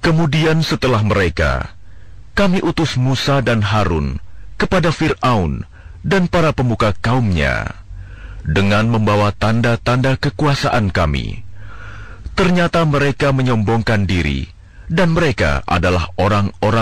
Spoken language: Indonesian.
Kemudian setelah mereka, kami utus Musa dan Harun kepada Fir'aun dan para pemuka kaumnya dengan membawa tanda-tanda kekuasaan kami. Ternyata mereka menyombongkan diri, dan mereka adalah orang-orang